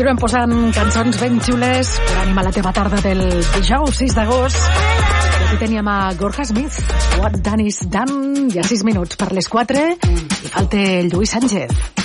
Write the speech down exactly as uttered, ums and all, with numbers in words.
Continuem posant cançons ben xules per animar la teva tarda del dijous sis d'agost. I aquí teníem a Gorka Smith, What Done is Done, i a sis minuts per les quatre, i falta el Lluís Sánchez.